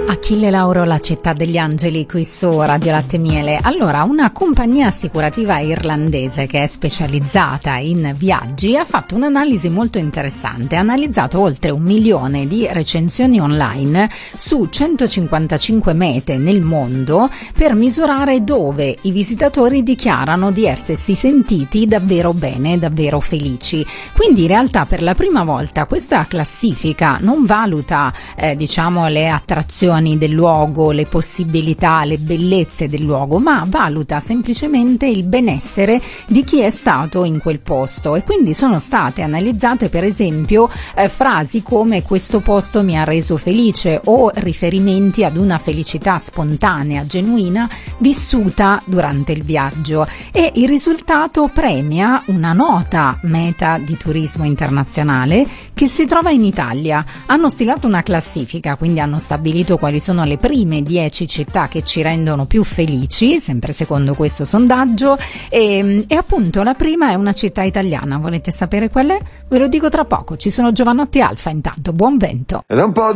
Achille Lauro, la città degli angeli, qui su Radio Latte Miele. Allora, una compagnia assicurativa irlandese che è specializzata in viaggi ha fatto un'analisi molto interessante. Ha analizzato oltre 1 milione di recensioni online su 155 mete nel mondo per misurare dove i visitatori dichiarano di essersi sentiti davvero bene, davvero felici. Quindi in realtà per la prima volta questa classifica non valuta le attrazioni del luogo, le possibilità, le bellezze del luogo, ma valuta semplicemente il benessere di chi è stato in quel posto. E quindi sono state analizzate per esempio frasi come questo posto mi ha reso felice, o riferimenti ad una felicità spontanea, genuina, vissuta durante il viaggio. E il risultato premia una nota meta di turismo internazionale che si trova in Italia. Hanno stilato una classifica, quindi hanno stabilito quali sono le prime 10 città che ci rendono più felici, sempre secondo questo sondaggio, e appunto la prima è una città italiana. Volete sapere qual è? Ve lo dico tra poco. Ci sono Giovanotti Alfa, intanto buon vento. Ed è un po'